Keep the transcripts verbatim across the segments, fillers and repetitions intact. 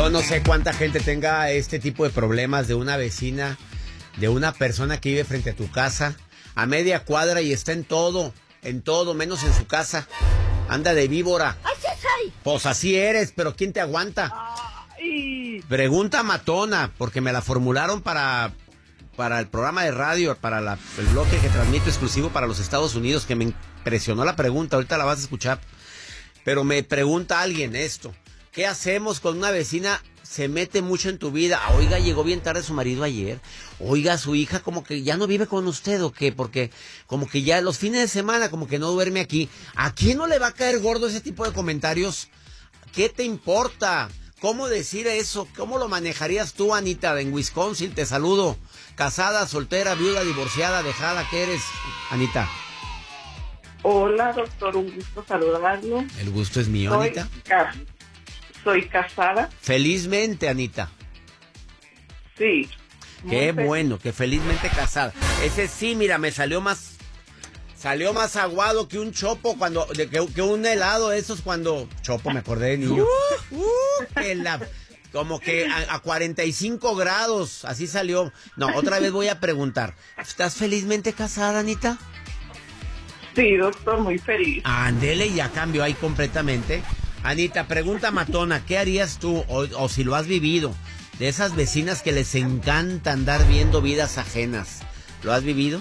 Yo no sé cuánta gente tenga este tipo de problemas de una vecina, de una persona que vive frente a tu casa, a media cuadra y está en todo, en todo, menos en su casa. Anda de víbora. ¡Así soy! Pues así eres, pero ¿quién te aguanta? Ay. Pregunta matona, porque me la formularon para, para el programa de radio, para la, el bloque que transmito exclusivo para los Estados Unidos, que me impresionó la pregunta, ahorita la vas a escuchar. Pero me pregunta alguien esto, ¿qué hacemos con una vecina? Se mete mucho en tu vida. Oiga, llegó bien tarde su marido ayer. Oiga, su hija como que ya no vive con usted, ¿o qué? Porque como que ya los fines de semana como que no duerme aquí. ¿A quién no le va a caer gordo ese tipo de comentarios? ¿Qué te importa? ¿Cómo decir eso? ¿Cómo lo manejarías tú, Anita, en Wisconsin? Te saludo. Casada, soltera, viuda, divorciada, dejada, ¿qué eres, Anita? Hola, doctor, un gusto saludarlo. El gusto es mío, Soy Anita. Ca- soy casada. Felizmente, Anita. Sí. Qué Muy bueno, que felizmente casada. Ese sí, mira, me salió más... Salió más aguado que un chopo cuando... De, que, que un helado, esos cuando... Chopo, me acordé de niño. Uh, uh, que la, como que a, a cuarenta y cinco grados, así salió. No, otra vez voy a preguntar. ¿Estás felizmente casada, Anita? Sí, doctor, muy feliz. Ándele, ya cambió ahí completamente. Anita, pregunta matona, ¿qué harías tú, o, o si lo has vivido, de esas vecinas que les encanta andar viendo vidas ajenas? ¿Lo has vivido?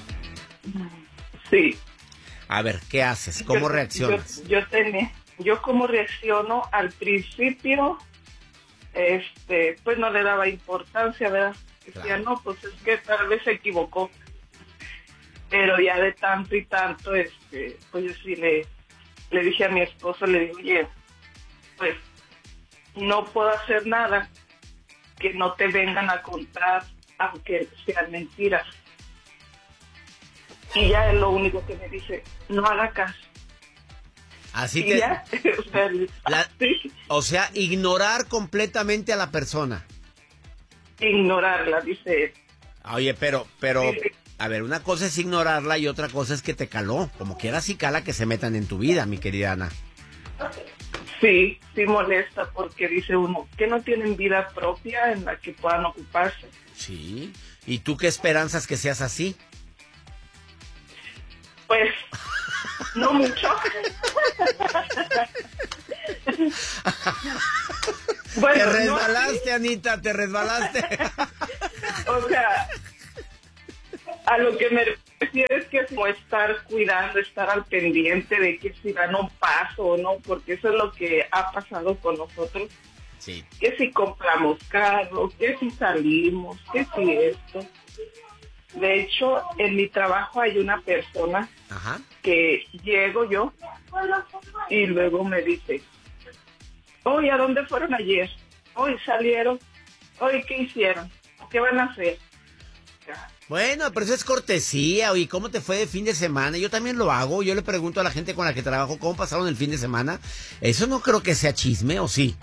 Sí. A ver, ¿qué haces? ¿Cómo Yo- reaccionas? Yo, yo, tenía, yo como reacciono al principio, este, pues no le daba importancia, ¿verdad? Decía, Claro. no, pues es que tal vez se equivocó. Pero ya de tanto y tanto, este, pues yo sí le, le dije a mi esposo, le digo, oye, pues no puedo hacer nada que no te vengan a contar, aunque sean mentiras. Y ya es lo único que me dice, no haga caso. Así Y te... ya, o sea, la- sí, o sea, ignorar completamente a la persona. ignorarla, dice él. Oye, pero, pero, Sí. a ver, una cosa es ignorarla y otra cosa es que te caló. Como quiera sí cala que se metan en tu vida, mi querida Ana. Sí, sí molesta porque dice uno que no tienen vida propia en la que puedan ocuparse. Sí. ¿Y tú qué esperanzas que seas así? Pues, no mucho. Bueno, te no resbalaste, Anita, te resbalaste. así. O sea, a lo que me refiero es que es como estar cuidando, estar al pendiente de que si dan un paso o no, porque eso es lo que ha pasado con nosotros. Sí. Que si compramos carro, que si salimos, que si esto. De hecho, en mi trabajo hay una persona Ajá. que llego yo y luego me dice, oye, ¿a dónde fueron ayer? Hoy salieron, hoy ¿qué hicieron? ¿Qué van a hacer? Bueno, pero eso es cortesía. Oye, ¿cómo te fue de fin de semana? Yo también lo hago. Yo le pregunto a la gente con la que trabajo cómo pasaron el fin de semana. Eso no creo que sea chisme, ¿o sí?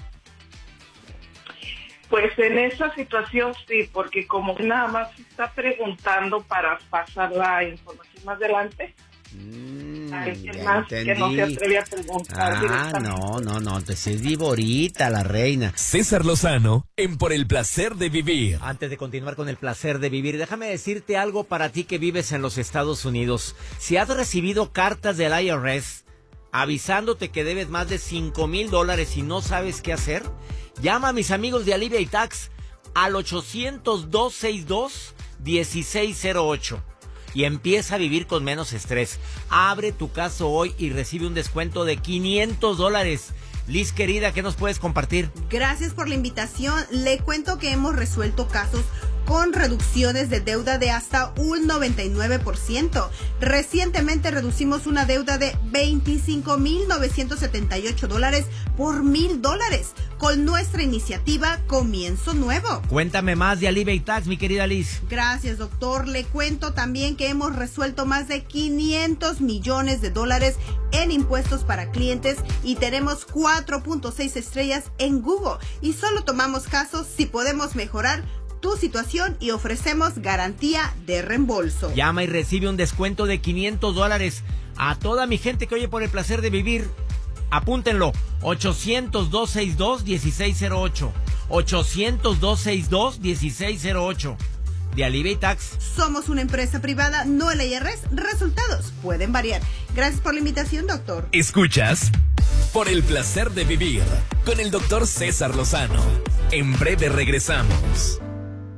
Pues en esa situación sí, porque como nada más está preguntando para pasar la información más adelante, Mm, hay alguien ya más que no se entendí. atreve a preguntar Ah, directamente. no, no, no. Entonces es viborita la reina. César Lozano en Por el Placer de Vivir. Antes de continuar con el placer de vivir, déjame decirte algo para ti que vives en los Estados Unidos. Si has recibido cartas del I R S avisándote que debes más de cinco mil dólares y no sabes qué hacer, llama a mis amigos de Alivia y Tax al ochocientos, dos sesenta y dos, dieciséis cero ocho y empieza a vivir con menos estrés. Abre tu caso hoy y recibe un descuento de quinientos dólares. Liz, querida, ¿qué nos puedes compartir? Gracias por la invitación. Le cuento que hemos resuelto casos con reducciones de deuda de hasta un noventa y nueve por ciento. Recientemente reducimos una deuda de veinticinco mil novecientos setenta y ocho dólares por mil dólares con nuestra iniciativa Comienzo Nuevo. Cuéntame más de Alivia y Tax, mi querida Liz. Gracias, doctor. Le cuento también que hemos resuelto más de quinientos millones de dólares en impuestos para clientes y tenemos cuatro punto seis estrellas en Google. Y solo tomamos casos si podemos mejorar tu situación y ofrecemos garantía de reembolso. Llama y recibe un descuento de quinientos dólares. A toda mi gente que oye Por el Placer de Vivir, apúntenlo, ochocientos, dos sesenta y dos, dieciséis cero ocho. ochocientos, doscientos sesenta y dos, dieciséis cero ocho. De Alivia y Tax. Somos una empresa privada, no el I R S. Resultados pueden variar. Gracias por la invitación, doctor. Escuchas Por el Placer de Vivir con el doctor César Lozano. En breve regresamos.